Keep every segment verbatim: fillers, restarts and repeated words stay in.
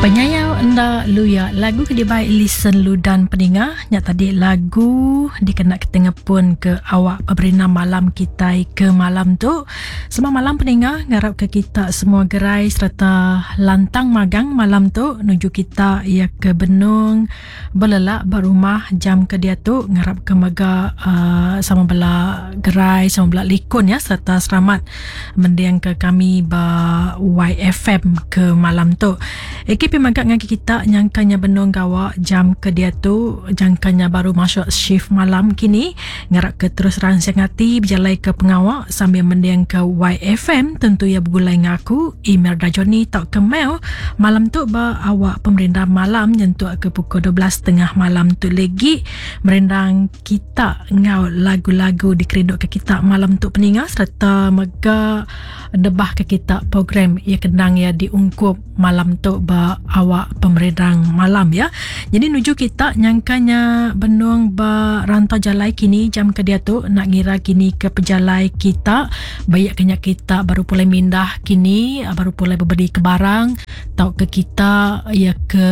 Penyayau anda luya lagu ke dibaik listen lu dan pendengar nya tadi lagu dikenak ketengah pun ke awak peberina malam kita ke malam tu. Semua malam pendengar ngarap ke kita semua gerai serta lantang magang malam tu nuju kita ia ke Benung belelak berumah jam ke dia tu ngarap ke mega uh, sama bela gerai sama bela likun ya serta selamat mendiang ke kami ba Y F M ke malam tu. Ekip magak ngaki kita nyangkanya benung gawa jam ke dia tu jangkanya baru masuk shift malam kini ngarap ke terus rangsang hati berjalai ke pengawak sambil mendiang ke Y F M tentu ya bergulai ngaku email Rajoni tak ke mail malam tu ba awak pemerintah malam nyentuh ke pukul dua belas tiga puluh malam tu lagi merendang kita ngau lagu-lagu dikeredok ke kita malam tu peningat serta mega debah ke kita program ia kendang ya diungkup malam tu ba awak pemerintang malam ya. Jadi nuju kita nyangkanya benung ba rantau jalai kini jam ke dia tu nak ngira kini ke pejalai kita banyak kenyak kita baru pulai mindah kini baru pulai berberi ke barang tau ke kita ya ke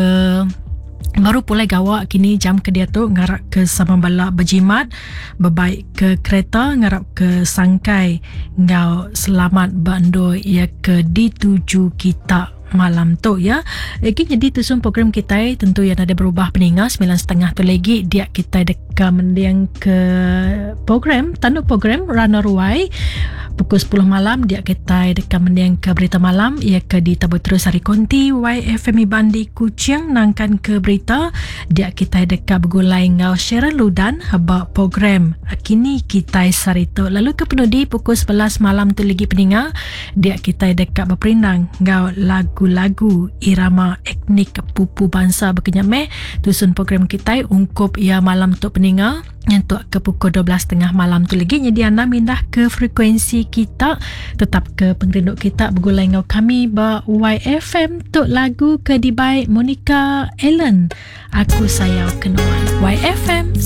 baru pulai gawa kini jam ke dia tu ngarap ke sama bala berjimat berbaik ke kereta ngarap ke sangkai ngau selamat bando ya ke dituju kita malam tu ya. Lagi jadi tusun program kita tentu yang ada berubah peningat sembilan setengah tu lagi dia kita dekat mendiang ke program tanduk program Runner Ruai pukul sepuluh malam dia kita dekat mendiang ke berita malam ia ke ditabut terus hari konti Y F M Bandi Kuching nangkan ke berita dia kita dekat bergulai ngau share ludan haba program kini kita sarito lalu ke penudi pukul sebelas malam tu lagi peningat dia kita dekat berperindang ngau lagu-lagu irama etnik pupu bangsa berkenyak meh tusun program kita ungkup ia malam tu peningat untuk ke pukul dua belas tiga puluh malam tu lagi jadi anda mindah ke frekuensi kita tetap ke pengerinduk kita bergulai ngau kami ba Y F M tu lagu ke dibaik Monica Ellen aku sayang kenuan Y F M